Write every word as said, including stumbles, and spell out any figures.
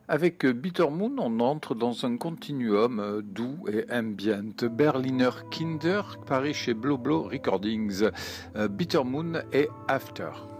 Avec Bitter Moon, on entre dans un continuum doux et ambient. Berliner Kinder, paru chez Blo Blo Recordings. Bitter Moon et After.